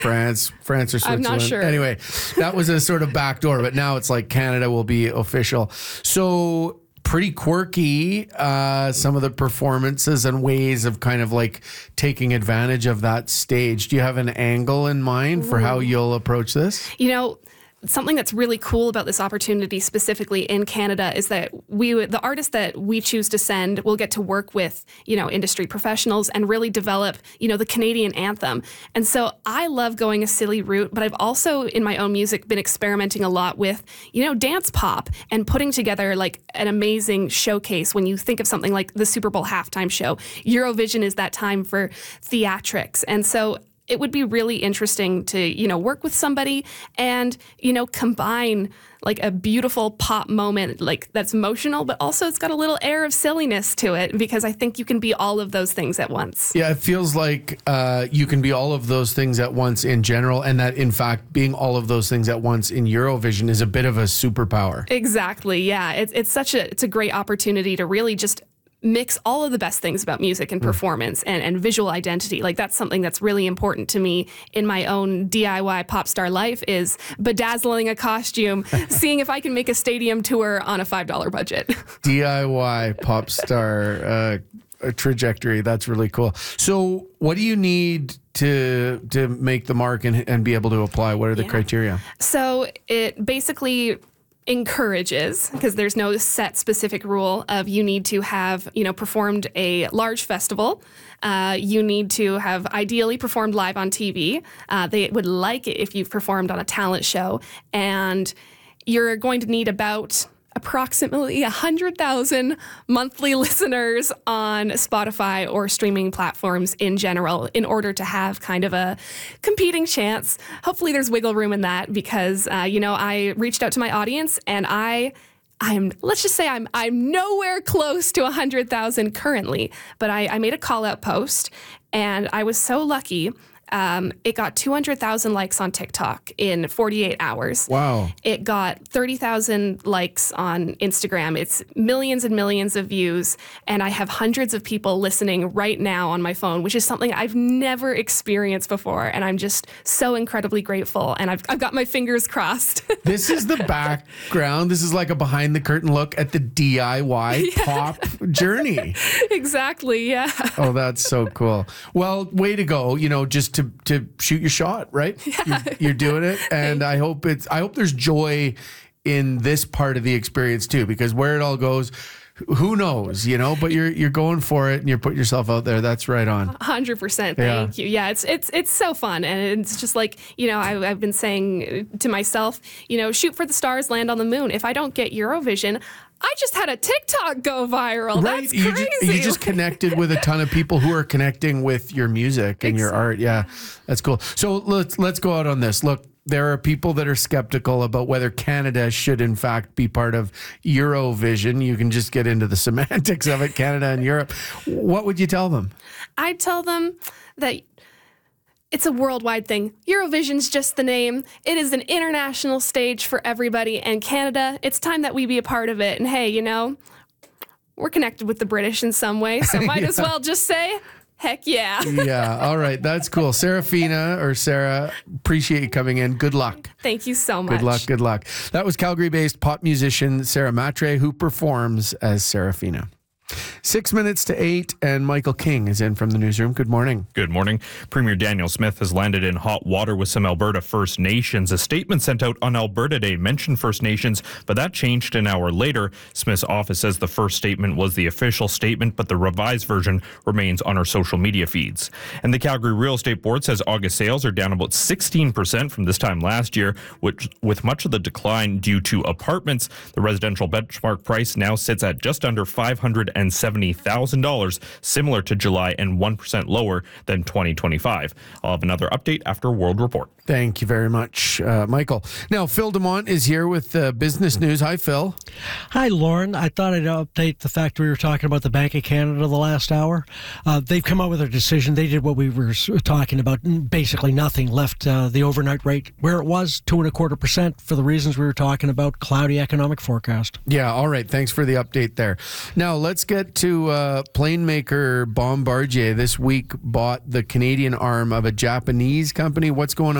France or Switzerland. I'm not sure. Anyway, that was a sort of backdoor, but now it's like Canada will be official. So pretty quirky, some of the performances and ways of kind of like taking advantage of that stage. Do you have an angle in mind for how you'll approach this? You know, something that's really cool about this opportunity specifically in Canada is that the artists that we choose to send will get to work with, industry professionals and really develop, the Canadian anthem. And so I love going a silly route, but I've also in my own music been experimenting a lot with, dance pop and putting together like an amazing showcase. When you think of something like the Super Bowl halftime show, Eurovision is that time for theatrics. And so it would be really interesting to, work with somebody and, combine like a beautiful pop moment, like that's emotional, but also it's got a little air of silliness to it, because I think you can be all of those things at once. Yeah, it feels like you can be all of those things at once in general, and that in fact being all of those things at once in Eurovision is a bit of a superpower. Exactly. Yeah, it's a great opportunity to really just mix all of the best things about music and performance and visual identity. Like that's something that's really important to me in my own DIY pop star life, is bedazzling a costume, seeing if I can make a stadium tour on a $5 budget. DIY pop star trajectory. That's really cool. So what do you need to make the mark and be able to apply? What are the criteria? So it basically encourages, because there's no set specific rule of you need to have, performed a large festival. You need to have ideally performed live on TV. They would like it if you've performed on a talent show. And you're going to need about approximately 100,000 monthly listeners on Spotify or streaming platforms in general in order to have kind of a competing chance. Hopefully there's wiggle room in that, because, I reached out to my audience and let's just say I'm nowhere close to 100,000 currently, but I made a call out post and I was so lucky. It got 200,000 likes on TikTok in 48 hours. Wow. It got 30,000 likes on Instagram. It's millions and millions of views. And I have hundreds of people listening right now on my phone, which is something I've never experienced before. And I'm just so incredibly grateful. And I've got my fingers crossed. This is the background. This is like a behind the curtain look at the DIY pop journey. Exactly. Yeah. Oh, that's so cool. Well, way to go. Just to shoot your shot, right? Yeah. You're doing it. And I hope there's joy in this part of the experience too, because where it all goes, who knows, but you're going for it and you're putting yourself out there. That's right on. 100%. Thank you. Yeah, it's so fun. And it's just like, I've been saying to myself, shoot for the stars, land on the moon. If I don't get Eurovision, I just had a TikTok go viral. Right. That's crazy. You just connected with a ton of people who are connecting with your music and your art. Yeah, that's cool. So let's go out on this. Look, there are people that are skeptical about whether Canada should in fact be part of Eurovision. You can just get into the semantics of it, Canada and Europe. What would you tell them? I'd tell them that it's a worldwide thing. Eurovision's just the name. It is an international stage for everybody. And Canada, it's time that we be a part of it. And hey, we're connected with the British in some way, so might as well just say, heck yeah. Yeah, all right. That's cool. Sarah, appreciate you coming in. Good luck. Thank you so much. Good luck. That was Calgary-based pop musician Sarah Matre, who performs as Serafina. 6 minutes to 8, and Michael King is in from the newsroom. Good morning. Good morning. Premier Daniel Smith has landed in hot water with some Alberta First Nations. A statement sent out on Alberta Day mentioned First Nations, but that changed an hour later. Smith's office says the first statement was the official statement, but the revised version remains on our social media feeds. And the Calgary Real Estate Board says August sales are down about 16% from this time last year, which, with much of the decline due to apartments. The residential benchmark price now sits at just under $570,000, similar to July and 1% lower than 2025. I'll have another update after World Report. Thank you very much, Michael. Now, Phil Demont is here with business news. Hi, Phil. Hi, Lauren. I thought I'd update the fact we were talking about the Bank of Canada the last hour. They've come out with a decision. They did what we were talking about. Basically nothing, left the overnight rate where it was, 2.25%, for the reasons we were talking about, cloudy economic forecast. Yeah, all right. Thanks for the update there. Now, let's get to plane maker Bombardier this week bought the Canadian arm of a Japanese company. What's going on?